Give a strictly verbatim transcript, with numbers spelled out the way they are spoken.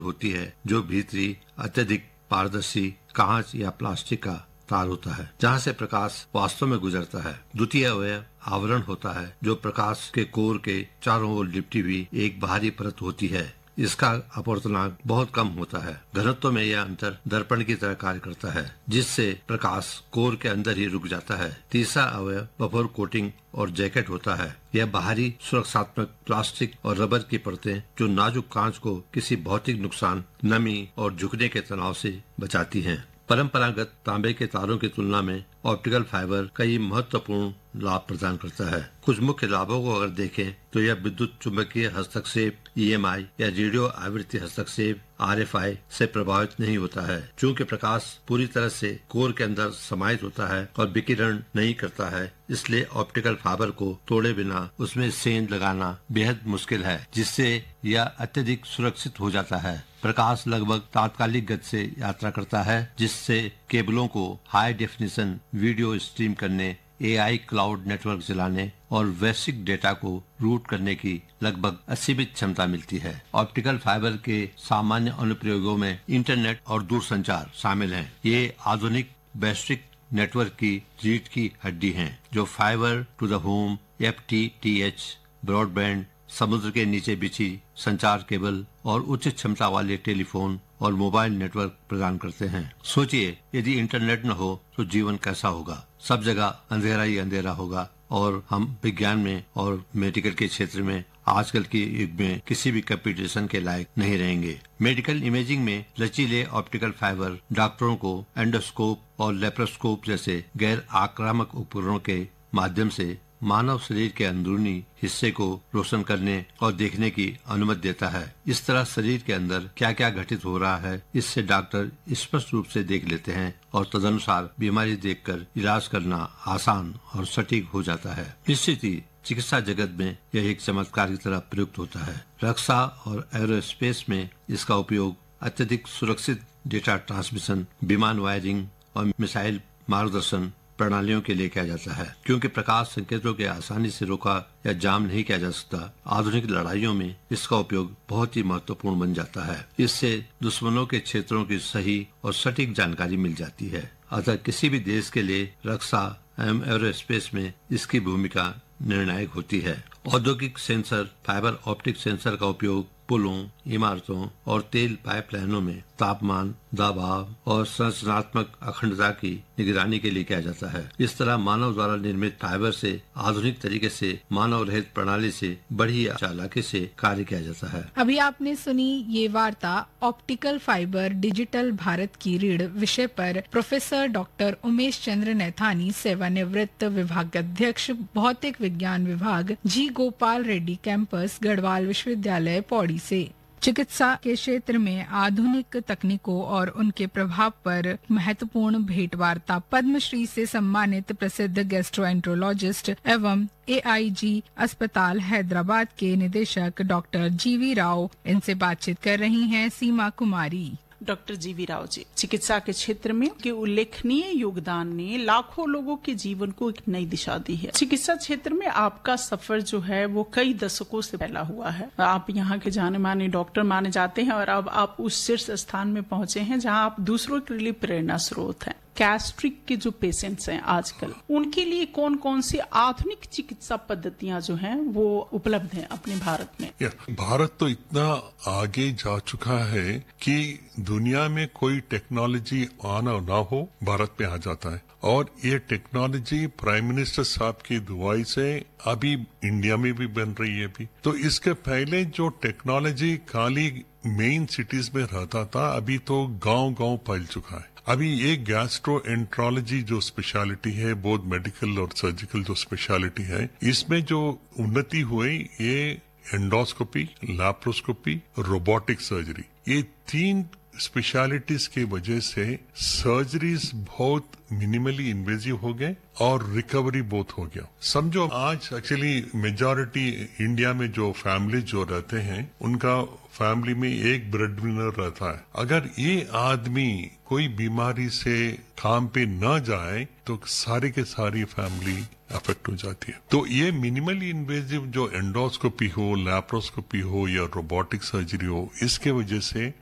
होती है जो भीतरी अत्यधिक पारदर्शी कांच या प्लास्टिक का तार होता है जहाँ से प्रकाश वास्तव में गुजरता है। द्वितीय अवयव आवरण होता है जो प्रकाश के कोर के चारों ओर लिपटी हुई एक बाहरी परत होती है। इसका अपवर्तनांक बहुत कम होता है। घनत्व में यह अंतर दर्पण की तरह कार्य करता है जिससे प्रकाश कोर के अंदर ही रुक जाता है। तीसरा अवयव बफर कोटिंग और जैकेट होता है। यह बाहरी सुरक्षात्मक प्लास्टिक और रबर की परतें जो नाजुक कांच को किसी भौतिक नुकसान, नमी और झुकने के तनाव से बचाती हैं। परंपरागत तांबे के तारों की तुलना में ऑप्टिकल फाइबर कई महत्वपूर्ण लाभ प्रदान करता है। कुछ मुख्य लाभों को अगर देखें तो यह विद्युत चुंबकीय हस्तक्षेप, ई एम आई या रेडियो आवृत्ति हस्तक्षेप, आर एफ आई से प्रभावित नहीं होता है। चूँकि प्रकाश पूरी तरह से कोर के अंदर समाहित होता है और विकिरण नहीं करता है, इसलिए ऑप्टिकल फाइबर को तोड़े बिना उसमें सेंध लगाना बेहद मुश्किल है, जिससे यह अत्यधिक सुरक्षित हो जाता है। प्रकाश लगभग तात्कालिक गति से यात्रा करता है जिससे केबलों को हाई डेफिनेशन वीडियो स्ट्रीम करने, ए आई क्लाउड नेटवर्क चलाने और वैश्विक डेटा को रूट करने की लगभग असीमित क्षमता मिलती है। ऑप्टिकल फाइबर के सामान्य अनुप्रयोगों में इंटरनेट और दूरसंचार शामिल हैं। ये आधुनिक वैश्विक नेटवर्क की रीढ़ की हड्डी हैं, जो fibre to the home, F T T H, broadband, समुद्र के नीचे बिछी संचार केबल और उच्च क्षमता वाले टेलीफोन और मोबाइल नेटवर्क प्रदान करते हैं। सोचिए, यदि इंटरनेट न हो तो जीवन कैसा होगा। सब जगह अंधेरा ही अंधेरा होगा और हम विज्ञान में और मेडिकल के क्षेत्र में आजकल के युग में किसी भी कंपटीशन के लायक नहीं रहेंगे। मेडिकल इमेजिंग में लचीले ऑप्टिकल फाइबर डॉक्टरों को एंडोस्कोप और लेप्रोस्कोप जैसे गैर आक्रामक उपकरणों के माध्यम से मानव शरीर के अंदरूनी हिस्से को रोशन करने और देखने की अनुमति देता है। इस तरह शरीर के अंदर क्या क्या घटित हो रहा है, इससे डॉक्टर स्पष्ट रूप से देख लेते हैं और तदनुसार बीमारी देखकर इलाज करना आसान और सटीक हो जाता है। निश्चित ही चिकित्सा जगत में यह एक चमत्कार की तरह प्रयुक्त होता है। रक्षा और एरोस्पेस में इसका उपयोग अत्यधिक सुरक्षित डेटा ट्रांसमिशन, विमान वायरिंग और मिसाइल मार्गदर्शन प्रणालियों के लिए किया जाता है। क्योंकि प्रकाश संकेतों के आसानी से रोका या जाम नहीं किया जा सकता, आधुनिक लड़ाइयों में इसका उपयोग बहुत ही महत्वपूर्ण बन जाता है। इससे दुश्मनों के क्षेत्रों की सही और सटीक जानकारी मिल जाती है। अतः किसी भी देश के लिए रक्षा एवं एरोस्पेस में इसकी भूमिका निर्णायक होती है। औद्योगिक सेंसर फाइबर ऑप्टिक सेंसर का उपयोग पुलों, इमारतों और तेल पाइपलाइनों में तापमान, दबाव और संरचनात्मक अखंडता की निगरानी के लिए किया जाता है। इस तरह मानव द्वारा निर्मित फाइबर से आधुनिक तरीके से मानव रहित प्रणाली से बड़ी चालाकी से कार्य किया जाता है। अभी आपने सुनी ये वार्ता ऑप्टिकल फाइबर डिजिटल भारत की रीढ़ विषय पर प्रोफेसर डॉक्टर उमेश चंद्र नैथानी, सेवानिवृत्त विभागाध्यक्ष भौतिक विज्ञान विभाग, जी गोपाल रेड्डी कैंपस, गढ़वाल विश्वविद्यालय पौड़ी से। चिकित्सा के क्षेत्र में आधुनिक तकनीकों और उनके प्रभाव पर महत्वपूर्ण भेंट वार्ता पद्मश्री से सम्मानित प्रसिद्ध गैस्ट्रोएंट्रोलॉजिस्ट एवं ए आई जी अस्पताल हैदराबाद के निदेशक डॉक्टर जीवी राव, इनसे बातचीत कर रही हैं सीमा कुमारी। डॉक्टर जीवी राव जी, चिकित्सा के क्षेत्र में के उल्लेखनीय योगदान ने लाखों लोगों के जीवन को एक नई दिशा दी है। चिकित्सा क्षेत्र में आपका सफर जो है वो कई दशकों से फैला हुआ है। आप यहाँ के जाने माने डॉक्टर माने जाते हैं और अब आप उस शीर्ष स्थान में पहुंचे हैं जहाँ आप दूसरों के लिए प्रेरणा स्रोत हैं। गैस्ट्रिक के जो पेशेंट्स हैं आजकल, उनके लिए कौन कौन सी आधुनिक चिकित्सा पद्धतियां जो हैं वो उपलब्ध हैं अपने भारत में? भारत तो इतना आगे जा चुका है कि दुनिया में कोई टेक्नोलॉजी आना ना हो, भारत में आ जाता है। और ये टेक्नोलॉजी प्राइम मिनिस्टर साहब की दुआई से अभी इंडिया में भी बन रही है अभी। तो इसके पहले जो टेक्नोलॉजी खाली मेन सिटीज में रहता था, अभी तो गांव गांव फैल चुका है। अभी ये गैस्ट्रोएंट्रोलॉजी जो स्पेशलिटी है, बोथ मेडिकल और सर्जिकल जो स्पेशलिटी है, इसमें जो उन्नति हुई, ये एंडोस्कोपी, लैप्रोस्कोपी, रोबोटिक सर्जरी, ये तीन स्पेशलिटीज की वजह से सर्जरीज बहुत मिनिमली इन्वेजिव हो गए और रिकवरी बहुत हो गया। समझो आज एक्चुअली मेजॉरिटी इंडिया में जो फैमिली जो रहते हैं, उनका फैमिली में एक ब्रेड विनर रहता है। अगर ये आदमी कोई बीमारी से काम पे न जाए तो सारी के सारी फैमिली अफेक्ट हो जाती है। तो ये मिनिमली इन्वेजिव जो एंडोस्कोपी हो, लैप्रोस्कोपी हो या रोबोटिक सर्जरी हो, इसके वजह से